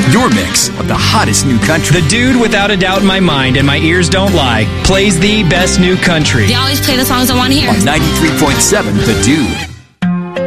Your mix of the hottest new country. The dude, without a doubt in my mind, and my ears don't lie, plays the best new country. They always play the songs I want to hear. On 93.7 The Dude.